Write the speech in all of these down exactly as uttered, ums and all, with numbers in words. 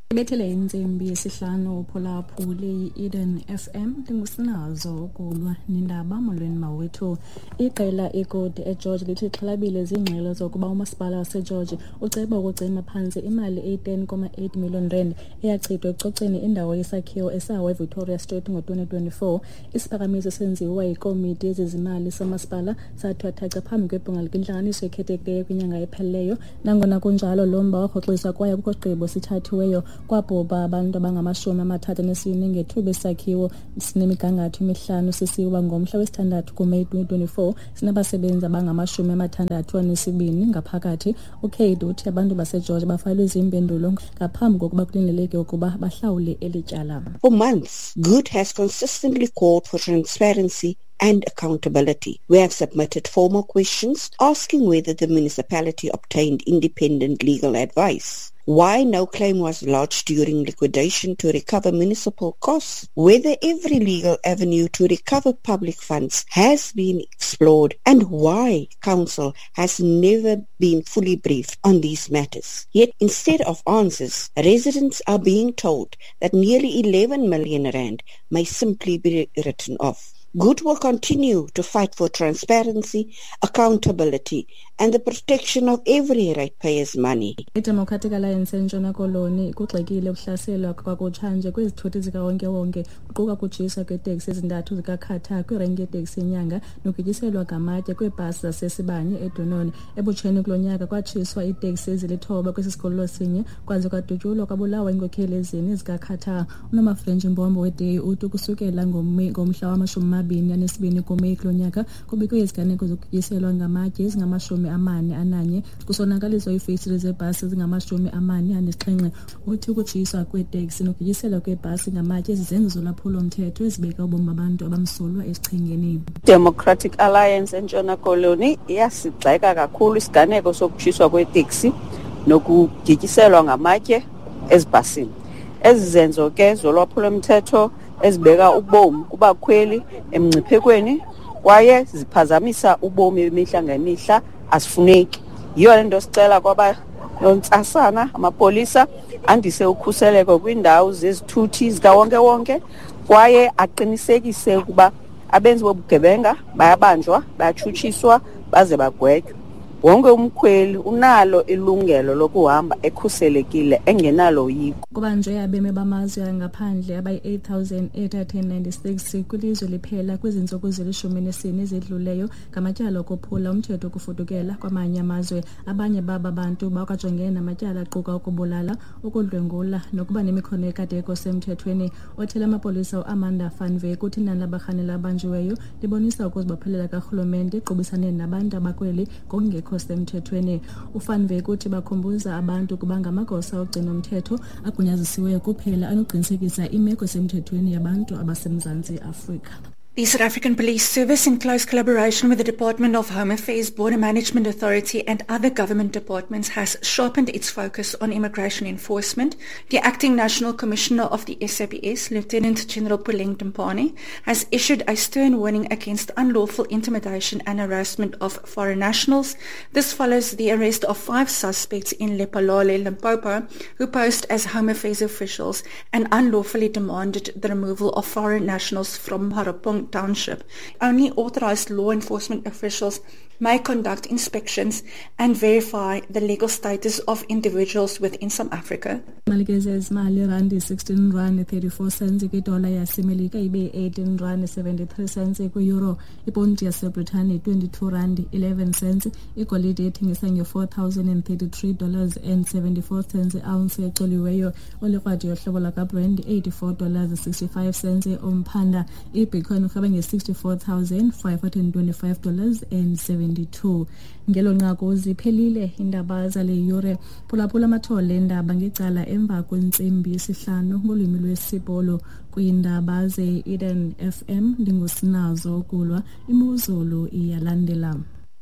Ibethele insimbi yesihlanu phulaphule Eden F M ndingusinazo ukulwa nendaba molweni mawethu. Iqela ikodi eGeorge lithi xhalabile ziingxelo zokuba umasipala waseGeorge uceba ukucima phantsi imali eyi-ten point eight million rand eyachithwa ekucoceni indawo yesakhiwo esawa eVictoria Street ngo-twenty twenty-four. Isiphakamiso senziwa yikomiti yezezimali somasipala sathathaca phambi kwebhunga kwintlanganiso ekhethekileyo kwinyanga ephelileyo. Nangona kunjalo lo mba warhoxiswa kwaye kukho gqibo sithathiweyo kwabhubha abantu abangamashumi amathathu nesine ngethuba isakhiwo sinemigangatho emihlanu sisiwa ngomhla wesithandathu kuMeyi twenty twenty-four sinabasebenzi abangamashumi amathandathu anesibini ngaphakathi. uKate uthi abantu baseGeorge bafalwe izimpendulo ngaphambi kokuba kulindeleke ukuba bahlawule eli tyala. For months, Good has consistently called for transparency and accountability. We have submitted formal questions asking whether the municipality obtained independent legal advice, why no claim was lodged during liquidation to recover municipal costs, whether every legal avenue to recover public funds has been explored, and why council has never been fully briefed on these matters. Yet instead of answers, residents are being told that nearly eleven million rand may simply be written off. Good will continue to fight for transparency, accountability, and the protection of every ratepayer's money. I-Democratic Alliance eNtshona Koloni kugxekile ukuhlaselwa kwakutshanje kwezithuthi zikawonke-wonke kuquka kujiswa kweeteksi ezintathu zikakhatha kwirenki yeteksi yenyanga nokugityiselwa ngamatye kweebhasi zasesibanye edononi. Ebutsheni kulo nyaka kwatshiswa iiteksi ezilithoba kwesi sikhululo sinye kwaze kwadutyulwa kwabulawa iinkokheli ezine zikakhatha. uNomafrenji Mbombo weDeyi uthi ukusukela ngomhla wamashumi amabini anesibini kuMeyi kulo nyaka kubikwe iziganeko zokugityiselwa ngamatye ezingamashumi amane ananye kusonakaliswa iifestile zebhasi ezingamashumi amane anesixhenxe. Uthi ukujiswa kweeteksi nokugityiselwa kweebhasi ngamatye zizenzo zolwaphulo-mthetho ezibeka ubomi babantu abamsulwa esichengeni. Democratic Alliance eNtshona Koloni iyasigxeka kakhulu isiganeko sokujiswa kweeteksi nokugityiselwa ngamatye ezibhasini. Ezi zenzo ke zolwaphulo-mthetho ezibeka ubomi kubakhweli emngciphekweni kwaye ziphazamisa ubomi bemihla ngemihla asifuneki. Yiyo le nto sicela kwaba nontsasana amapolisa andise ukhuseleko kwiindawo zezithuthi zikawonke-wonke kwaye aqinisekise ukuba abenzi bobugebenga bayabanjwa, bayatshutshiswa baze bagwetywe. Wonke umkhweli unalo ilungelo lokuhamba ekhuselekile engenalo yiko. Kubanjwe abemi bamazwe angaphandle abayi-eight thousand eight hundred ninety-six kwilizwe liphela kwizintsuku zilishumi nesine ezidluleyo ngamatyala okuphula umthetho okufudukela kwamanye amazwe. Abanye baba bantu bakwajongene namatyala aquka ukubulala, ukudlwengula nokuba nemikhono ekadeko semthethweni. Othela amapolisa uAmanda Van Wyk uthi inani labarhanela abanjiweyo libonisa ukuzibophelela karhulumente ixubisane nabantu abakweli ngokungekho semthethweni. uVan Wyk uthi bakhumbuza abantu ukuba ngamagosa ogcina umthetho agunyazisiweyo kuphela anokuqinisekisa imeko semthethweni yabantu abaseMzantsi Afrika. The South African Police Service, in close collaboration with the Department of Home Affairs, Border Management Authority and other government departments, has sharpened its focus on immigration enforcement. The Acting National Commissioner of the S A P S, Lieutenant General Puleng Tumpane, has issued a stern warning against unlawful intimidation and harassment of foreign nationals. This follows the arrest of five suspects in Lephalale, Limpopo, who posed as Home Affairs officials and unlawfully demanded the removal of foreign nationals from Harapong Township. Only authorized law enforcement officials may conduct inspections and verify the legal status of individuals within South Africa. Malikeze izimali randi sixteen rand thirty-four cents kwidola yasemelika ibe eighteen rand seventy-three cents kwi-euro. Iponti yaseBritane twenty-two rand eleven cents. Igolide ethengisa nge-four thousand thirty-three dollars and seventy-four cents ounce exoliweyo. Olikrwadi yohlobo lakaBrand eighty-four dollars sixty-five cents. Umphanda iBitcoin urhweba nge-sixty-four thousand five hundred twenty-five dollars and seventy-two. Ngelo nqaku ziphelile indaba zale yure. Phulaphula amathole endaba ngecala emva kwentsimbi yesihlanu ngolwimi lwesibholo kwiindaba ze-Eden F M. Ndingusinazo ukulwa, imozulu iyalandela.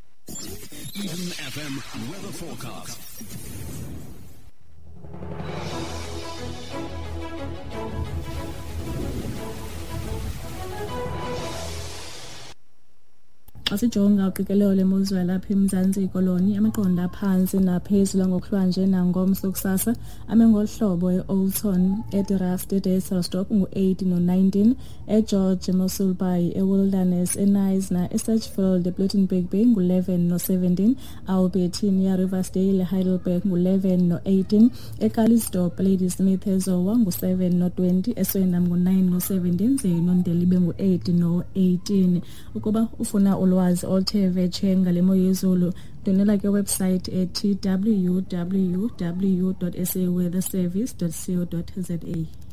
Eden F M weather forecast. xa sijonga uqikelelo lemozulu lapha eMzantsi Koloni, amaqondo aphansi naphezulu ngokuhlwanje nangomso kusasa ame ngolu hlobo: e-Oldton, eDerast, eDayselsdorp ngu-eight no-nineteen, eGeorge, eMossel Bay, eWilderness, eNice, eSurchfield, ePlettenberg Bay ngu-eleven no-seventeen, Albertine, eRiversdale, eHeidelberg ngu-eleven no-eighteen, eKalistopo, Ladysmith, eZowa ngu-seven no-twenty, eSwendam ngu-nine no-seventeen, ze noNdelibe ngu-eight no-eighteen. Ukuba ufuna ulwazi oluthe vetshe ngale mo yezulu, donela ke website ethi w w w dot s a weather service dot co dot za.